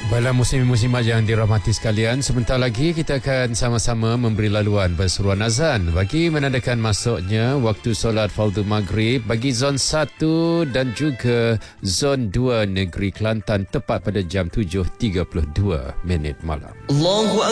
Baiklah muslim-muslimat yang dirahmati sekalian, sebentar lagi kita akan sama-sama memberi laluan berseruan azan bagi menandakan masuknya waktu solat fardu maghrib bagi zon 1 dan juga zon 2 negeri Kelantan tepat pada jam 7.32 malam.